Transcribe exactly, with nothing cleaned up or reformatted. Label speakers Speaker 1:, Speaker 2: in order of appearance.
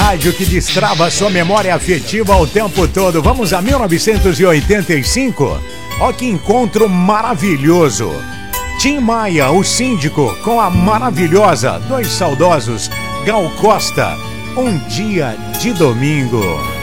Speaker 1: rádio que destrava sua memória afetiva o tempo todo. Vamos a mil novecentos e oitenta e cinco? Ó que encontro maravilhoso. Tim Maia, o síndico, com a maravilhosa Dois Saudosos, Gal Costa, Um Dia de Domingo.